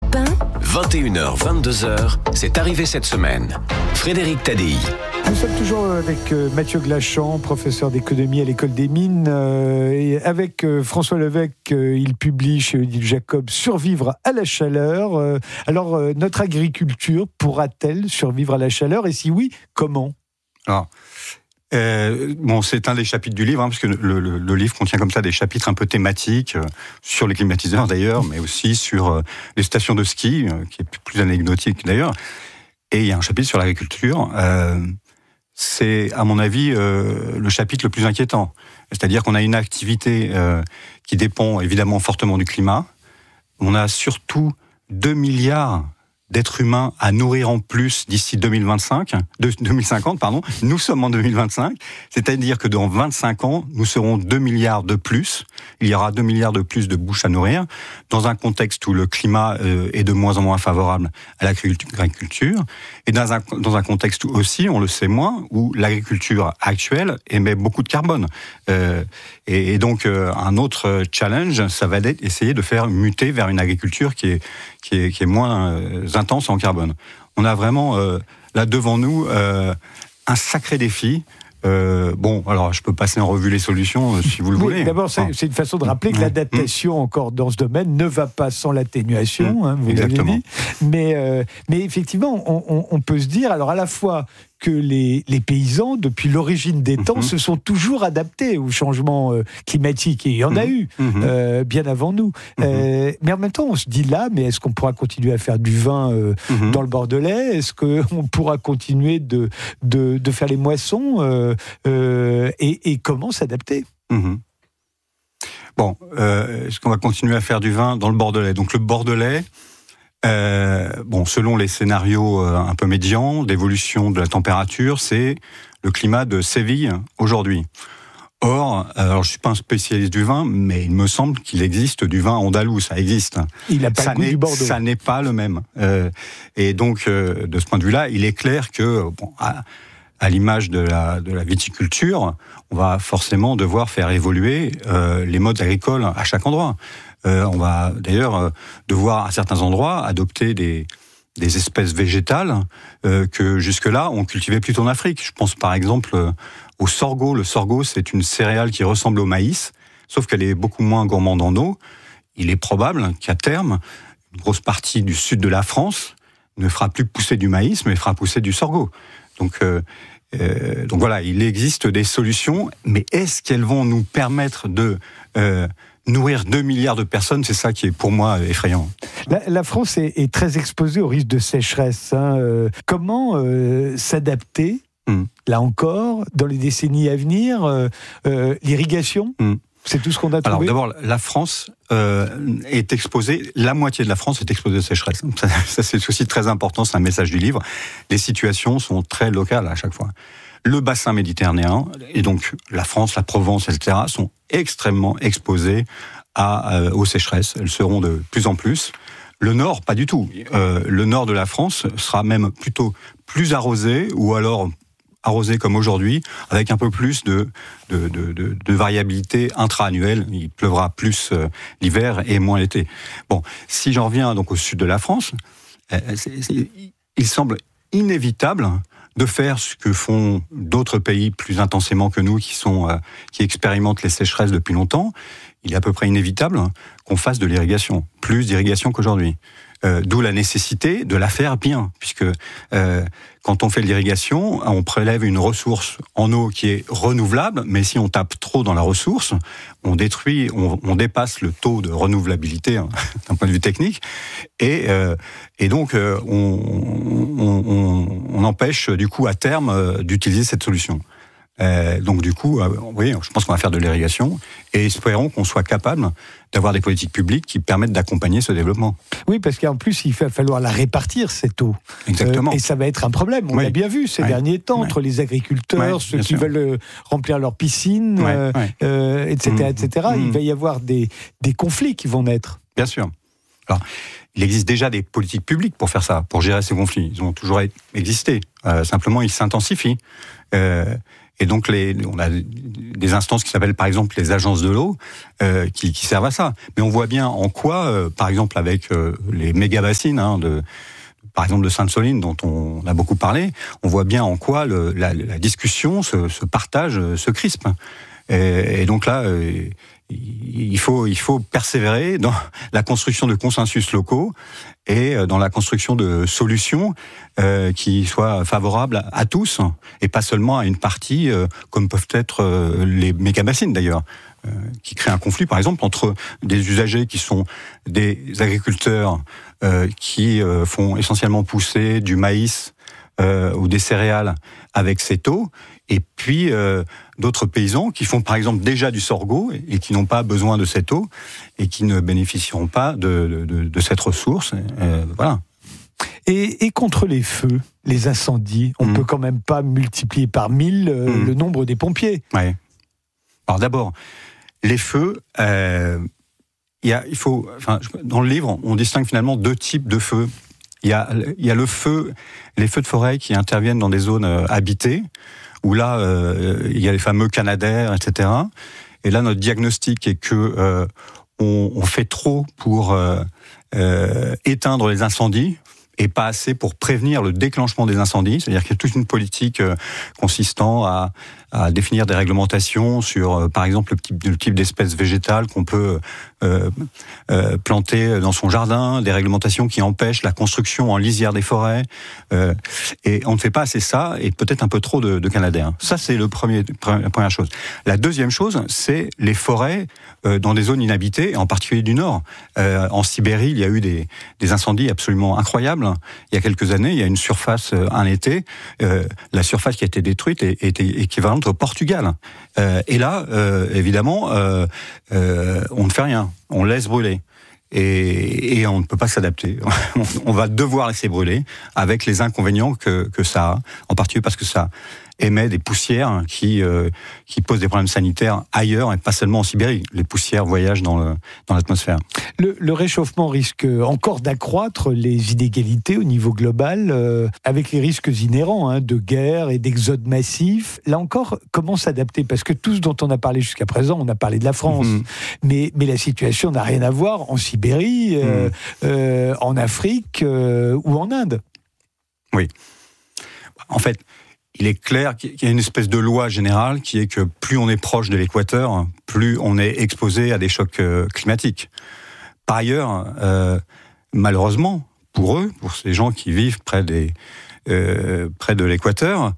Europe 1. 21h, 22h, c'est arrivé cette semaine. Frédéric Tadei. Nous sommes toujours avec Mathieu Glachan, professeur d'économie à l'École des Mines. Et avec François Levesque, il publie chez Odile Jacob « Survivre à la chaleur ». Alors, notre agriculture pourra-t-elle survivre à la chaleur ? Et si oui, comment ? Alors, c'est un des chapitres du livre, parce que le livre contient comme ça des chapitres un peu thématiques, sur les climatiseurs d'ailleurs, mais aussi sur les stations de ski, qui est plus anecdotique d'ailleurs. Et il y a un chapitre sur l'agriculture. C'est, à mon avis, le chapitre le plus inquiétant. C'est-à-dire qu'on a une activité qui dépend évidemment fortement du climat. On a surtout 2 milliards d'êtres humains à nourrir en plus d'ici 2050. Nous sommes en 2025. C'est-à-dire que dans 25 ans, nous serons 2 milliards de plus. Il y aura 2 milliards de plus de bouches à nourrir, dans un contexte où le climat est de moins en moins favorable à l'agriculture, et dans un contexte où aussi, on le sait moins, où l'agriculture actuelle émet beaucoup de carbone. Et donc, un autre challenge, ça va être essayer de faire muter vers une agriculture qui est moins intense en carbone. On a vraiment là devant nous un sacré défi. Alors je peux passer en revue les solutions si vous le voulez. D'abord, c'est une façon de rappeler que l'adaptation encore dans ce domaine ne va pas sans l'atténuation, vous l'avez dit. Mais effectivement, on peut se dire, alors à la fois que les paysans, depuis l'origine des temps, se sont toujours adaptés au changement climatique. Et il y en a eu, bien avant nous. Mais en même temps, on se dit là, mais est-ce qu'on pourra continuer à faire du vin dans le Bordelais ? Est-ce qu'on pourra continuer de faire les moissons et comment s'adapter ? Est-ce qu'on va continuer à faire du vin dans le Bordelais ? Donc le Bordelais, selon les scénarios un peu médians d'évolution de la température, c'est le climat de Séville aujourd'hui. Or, alors je suis pas un spécialiste du vin, mais il me semble qu'il existe du vin andalou, ça existe. Il n'a pas le goût du Bordeaux. Ça n'est pas le même. Et donc, de ce point de vue-là, il est clair que, à l'image de la viticulture, on va forcément devoir faire évoluer les modes agricoles à chaque endroit. On va d'ailleurs devoir, à certains endroits, adopter des espèces végétales que jusque-là, on cultivait plutôt en Afrique. Je pense par exemple au sorgho. Le sorgho, c'est une céréale qui ressemble au maïs, sauf qu'elle est beaucoup moins gourmande en eau. Il est probable qu'à terme, une grosse partie du sud de la France ne fera plus pousser du maïs, mais fera pousser du sorgho. Donc voilà, il existe des solutions, mais est-ce qu'elles vont nous permettre de nourrir 2 milliards de personnes ? C'est ça qui est pour moi effrayant. La France est très exposée au risque de sécheresse. Comment s'adapter, là encore, dans les décennies à venir, l'irrigation ? C'est tout ce qu'on a trouvé. Alors d'abord, la France est exposée, la moitié de la France est exposée aux sécheresses. Ça c'est aussi très important, c'est un message du livre. Les situations sont très locales à chaque fois. Le bassin méditerranéen, et donc la France, la Provence, etc., sont extrêmement exposés aux sécheresses. Elles seront de plus en plus. Le nord, pas du tout. Le nord de la France sera même plutôt plus arrosé, ou alors arrosé comme aujourd'hui, avec un peu plus de variabilité intra-annuelle. Il pleuvra plus l'hiver et moins l'été. Si j'en reviens donc au sud de la France, il semble inévitable de faire ce que font d'autres pays plus intensément que nous, qui expérimentent les sécheresses depuis longtemps. Il est à peu près inévitable qu'on fasse de l'irrigation, plus d'irrigation qu'aujourd'hui. D'où la nécessité de la faire bien, puisque quand on fait de l'irrigation, on prélève une ressource en eau qui est renouvelable, mais si on tape trop dans la ressource, on dépasse le taux de renouvelabilité d'un point de vue technique, et donc on empêche du coup à terme d'utiliser cette solution. Donc du coup, oui, je pense qu'on va faire de l'irrigation et espérons qu'on soit capable d'avoir des politiques publiques qui permettent d'accompagner ce développement. Oui, parce qu'en plus, il va falloir la répartir, cette eau. Exactement. Et ça va être un problème. On l'a bien vu ces derniers temps, entre les agriculteurs, ceux qui veulent remplir leurs piscines, etc., etc. Il va y avoir des conflits qui vont naître. Bien sûr. Alors, il existe déjà des politiques publiques pour faire ça, pour gérer ces conflits. Ils ont toujours existé. Simplement, ils s'intensifient. Et donc on a des instances qui s'appellent par exemple les agences de l'eau qui servent à ça. Mais on voit bien en quoi, par exemple avec les méga-bassines par exemple de Sainte-Soline dont on a beaucoup parlé, on voit bien en quoi la discussion, ce partage se crispe. Et donc là, il faut persévérer dans la construction de consensus locaux et dans la construction de solutions qui soient favorables à tous et pas seulement à une partie, comme peuvent être les méga-bassines d'ailleurs, qui créent un conflit par exemple entre des usagers qui sont des agriculteurs qui font essentiellement pousser du maïs ou des céréales avec cette eau, et puis d'autres paysans qui font par exemple déjà du sorgho et qui n'ont pas besoin de cette eau et qui ne bénéficieront pas de cette ressource. Voilà. Et contre les feux, les incendies, on peut quand même pas multiplier par 1000 le nombre des pompiers. Ouais. Alors d'abord, les feux, dans le livre, on distingue finalement 2 types de feux. Il y a les feux de forêt qui interviennent dans des zones habitées, où là, il y a les fameux canadaires, etc. Et là, notre diagnostic est que on fait trop pour éteindre les incendies et pas assez pour prévenir le déclenchement des incendies. C'est-à-dire qu'il y a toute une politique consistant à définir des réglementations sur, par exemple, le type d'espèces végétales qu'on peut planter dans son jardin, des réglementations qui empêchent la construction en lisière des forêts. Et on ne fait pas assez ça, et peut-être un peu trop de canadaires. Ça, c'est la première chose. La deuxième chose, c'est les forêts dans des zones inhabitées, en particulier du Nord. En Sibérie, il y a eu des incendies absolument incroyables. Il y a quelques années, il y a une surface, un été, la surface qui a été détruite était équivalente au Portugal. Et là, évidemment, on ne fait rien. On laisse brûler. Et on ne peut pas s'adapter. On va devoir laisser brûler avec les inconvénients que ça a, en particulier parce que ça émet des poussières qui posent des problèmes sanitaires ailleurs et pas seulement en Sibérie. Les poussières voyagent dans l'atmosphère. Le réchauffement risque encore d'accroître les inégalités au niveau global, avec les risques inhérents de guerre et d'exode massif. Là encore, comment s'adapter ? Parce que tout ce dont on a parlé jusqu'à présent, on a parlé de la France, mais la situation n'a rien à voir en Sibérie, en Afrique ou en Inde. Oui. En fait, il est clair qu'il y a une espèce de loi générale qui est que plus on est proche de l'équateur, plus on est exposé à des chocs climatiques. Par ailleurs, malheureusement, pour ces gens qui vivent près de l'équateur,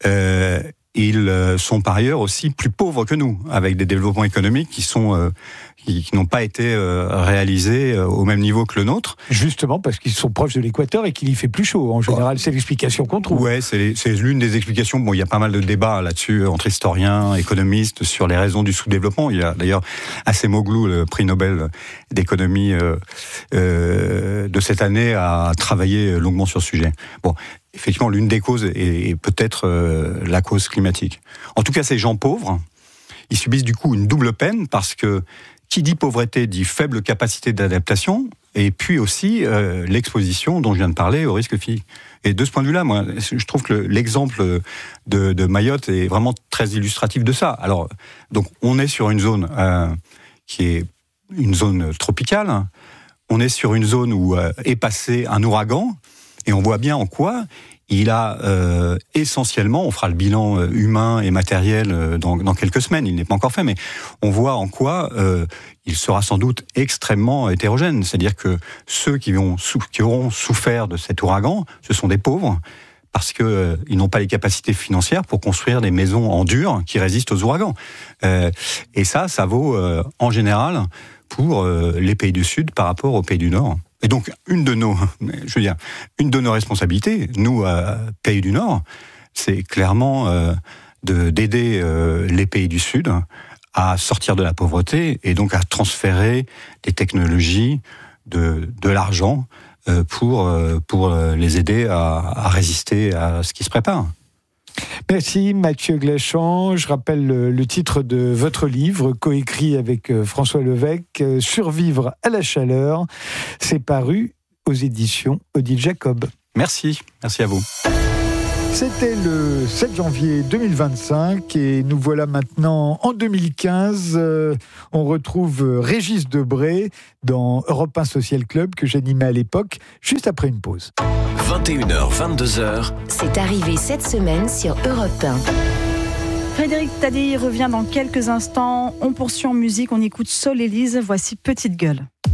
ils sont par ailleurs aussi plus pauvres que nous, avec des développements économiques qui n'ont pas été réalisés au même niveau que le nôtre. Justement parce qu'ils sont proches de l'équateur et qu'il y fait plus chaud. En général, c'est l'explication qu'on trouve. Ouais, c'est l'une des explications. Bon, il y a pas mal de débats là-dessus entre historiens, économistes, sur les raisons du sous-développement. Il y a d'ailleurs Acemoglu, le prix Nobel d'économie de cette année, a travaillé longuement sur ce sujet. Bon. Effectivement, l'une des causes est peut-être la cause climatique. En tout cas, ces gens pauvres, ils subissent du coup une double peine parce que qui dit pauvreté dit faible capacité d'adaptation et puis aussi l'exposition dont je viens de parler au risque physique. Et de ce point de vue-là, moi, je trouve que l'exemple de Mayotte est vraiment très illustratif de ça. Alors, donc, on est sur une zone qui est une zone tropicale. On est sur une zone où est passé un ouragan. Et on voit bien en quoi il a essentiellement, on fera le bilan humain et matériel dans quelques semaines, il n'est pas encore fait, mais on voit en quoi il sera sans doute extrêmement hétérogène. C'est-à-dire que ceux qui auront souffert de cet ouragan, ce sont des pauvres, parce qu'ils n'ont pas les capacités financières pour construire des maisons en dur qui résistent aux ouragans. Et ça vaut en général pour les pays du Sud par rapport aux pays du Nord. Et donc, une de nos responsabilités, nous, pays du Nord, c'est clairement d'aider les pays du Sud à sortir de la pauvreté et donc à transférer des technologies, de l'argent pour les aider à résister à ce qui se prépare. Merci Mathieu Glachan. Je rappelle le titre de votre livre, coécrit avec François Levesque, Survivre à la chaleur. C'est paru aux éditions Odile Jacob. Merci à vous. C'était le 7 janvier 2025 et nous voilà maintenant en 2015. On retrouve Régis Debray dans Europe 1 Social Club que j'animais à l'époque, juste après une pause. 21h, 22h. C'est arrivé cette semaine sur Europe 1. Frédéric Tadei revient dans quelques instants. On poursuit en musique, on écoute Sol Élise. Voici Petite Gueule.